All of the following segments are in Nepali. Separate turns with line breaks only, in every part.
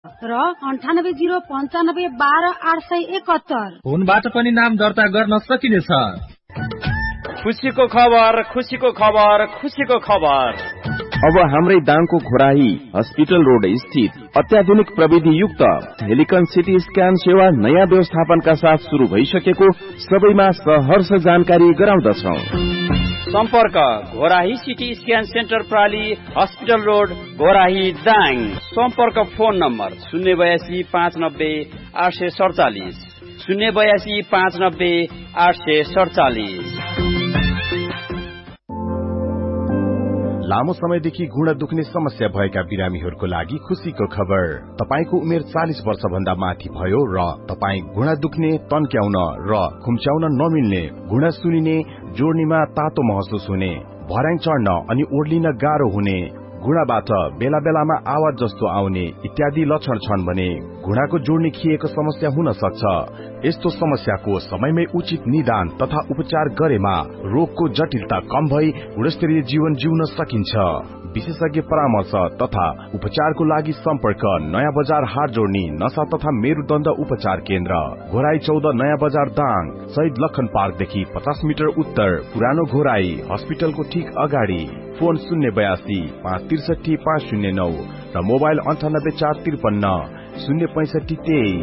र 9809512871।
फोनबाट पनि नाम दर्ता गर्न सकिनेछ।
खुसीको खबर, खुसीको खबर, खुसीको खबर।
अब हाम्रै दाङको घोराही हस्पिटल रोड स्थित अत्याधुनिक प्रविधि युक्त हेलिकन सिटी स्क्यान सेवा नयाँ व्यवस्थापनका साथ शुरू भइसकेको सबैमा सहर्ष जानकारी गराउँदछौं।
सम्पर्क Ghorahi CT scan centre प्राली hospital road Ghorahi Dang. सम्पर्क फोन नम्बर 082 590 847 082 590 847।
लामो समयदेखि घुँडा दुख्ने समस्या भएका बिरामीहरूको लागि खुसीको खबर। तपाईको उमेर 40 वर्ष भन्दा माथि भयो र तपाई घुँडा दुख्ने, तन्क्याउन र खुम्च्याउन नमिल्ने, घुँडा सुनिने, जोड्नीमा तातो महसुस हुने, भर्याङ चढ्न अनि ओर्लिन गाह्रो हुने, घुँडाबाट बेला बेलामा आवाज जस्तो आउने इत्यादि लक्षण छन् भने घुँडाको जोड्नी खिएको समस्या हुन सक्छ। यस्तो समस्याको समयमै उचित निदान तथा उपचार गरेमा रोगको जटिलता कम भई गुणस्तरीय जीवन जिउन सकिन्छ। विशेषज्ञ परामर्श तथा उपचारको लागि सम्पर्क नयाँ बजार हाट जोड्नी नशा तथा मेरुदण्ड उपचार केन्द्र, घोराई 14 नयाँ बजार दाङ, शहीद लखन पार्कदेखि 50 मिटर उत्तर, पुरानो घोराई हस्पिटलको ठीक अगाडि। फोन 082 563 509 र mobile 98 453 06523।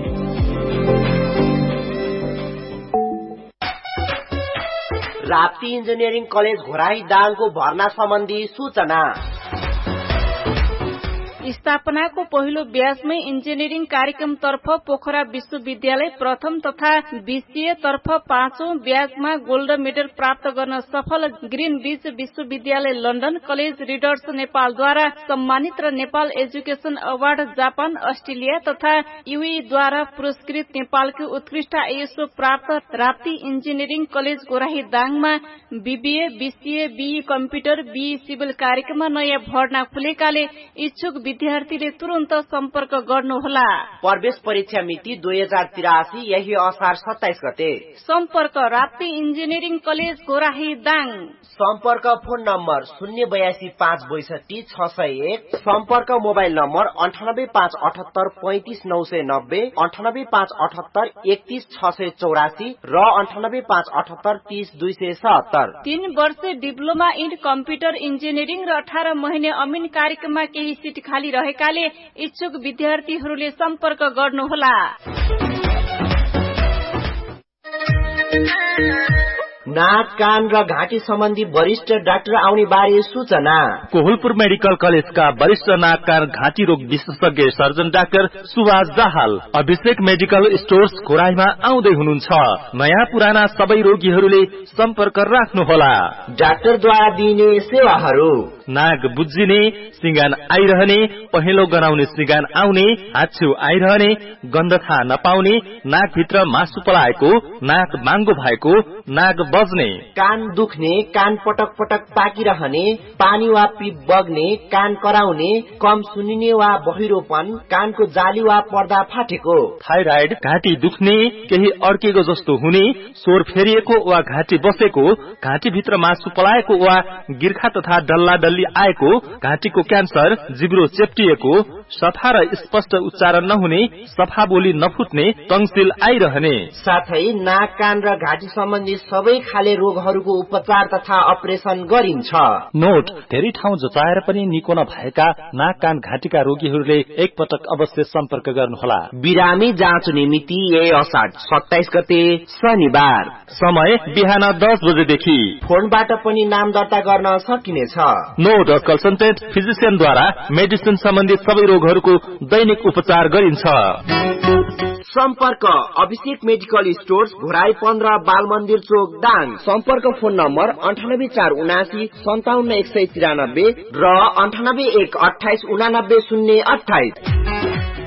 Rapti engineering college Ghorahi दाङको भर्ना सम्बन्धी सूचना।
स्थापनाको पहिलो ब्याजमै इन्जिनियरिङ कार्यक्रम तर्फ पोखरा विश्वविद्यालय प्रथम तथा बीसीए तर्फ 5औं ब्याजमा गोल्ड मेडल प्राप्त गर्न सफल ग्रीन बीच विश्वविद्यालय लन्डन कलेज रिडर्स नेपालद्वारा सम्मानित र Nepal education award Japan, Australia तथा युएईद्वारा पुरस्कृत नेपालको उत्कृष्ट आईएसओ प्राप्त Rapti engineering college Ghorahi दाङमा BBA, BCA, be computer, be civil कार्यक्रममा नयाँ भर्ना खुलेकाले इच्छुक विद्यार्थीले तुरन्त सम्पर्क गर्नुहोला।
प्रवेश परीक्षा मिति 2083 यही असार 27 गते।
सम्पर्क राप्ती इन्जिनियरिङ कलेज घोराही दाङ।
सम्पर्क फोन नम्बर 082 562 601। सम्पर्क मोबाइल नम्बर 98 578 35 990, 98 578 31 684 र 98 578 30 277।
3 वर्ष डिप्लोमा इन कम्प्युटर इन्जिनियरिङ र 18 महिने अमिन कार्यक्रममा केही सिट खाली रहेकाले इच्छुक विद्यार्थीहरूले सम्पर्क गर्नुहोला।
नाक, कान र घाँटी सम्बन्धी वरिष्ठ डाक्टर आउने बारे सूचना।
कोहलपुर मेडिकल कलेजका वरिष्ठ नाक, कान, घाँटी रोग विशेषज्ञ सर्जन डाक्टर सुभाष दाहाल अभिषेक मेडिकल स्टोर्स घोराईमा आउँदै हुनुहुन्छ। नयाँ पुराना सबै रोगीहरूले सम्पर्क राख्नुहोला।
डाक्टरद्वारा दिइने सेवाहरू:
नाक बुझिने, सिंगान आइरहने, पहेँलो गनाउने सिंगान आउने, हाच्छिउ आइरहने, गन्ध थाहा नपाउने, नाकभित्र मासु पलाएको, नाक बाङ्गो भएको, नाक बज्ने,
कान दुख्ने, कान पटक पटक पाकिरहने, पानी वा पिप बग्ने, कान कराउने, कम सुनिने वा बहिरोपन, कानको जाली वा पर्दा फाटेको,
थाइराइड, घाँटी दुख्ने, केही अड्केको जस्तो हुने, स्वर फेरिएको वा घाँटी बसेको, घाँटीभित्र मासु पलाएको वा गिर्खा तथा डल्ला डल्ली आएको, घाँटीको क्यान्सर, जिब्रो चेप्टिएको, सफा र स्पष्ट उच्चारण नहुने, सफा बोली नफुट्ने, टङ्सिल आइरहने,
साथै नाक, कान र घाँटी सम्बन्धी सबै खाले रोगहरूको उपचार तथा अपरेसन गरिन्छ।
नोट: धेरै ठाउँ जचाएर पनि निको नभएका नाक, कान, घाँटीका रोगीहरूले एकपटक अवश्य सम्पर्क गर्नुहोला।
बिरामी जाँच मिति यही असार 27 गते शनिबार।
समय बिहान 10 बजेदेखि।
फोनबाट पनि नाम दर्ता गर्न सकिनेछ।
नोट: कन्सल्टेन्ट फिजिशियनद्वारा मेडिसिन सम्बन्धी सबै रोगहरूको दैनिक उपचार गरिन्छ।
सम्पर्क अभिषेक मेडिकल स्टोर्स घोराई 15 बाल मन्दिर चोक दाङ। सम्पर्क फोन नम्बर 98 479 57 193 र 98 1 28 89 028।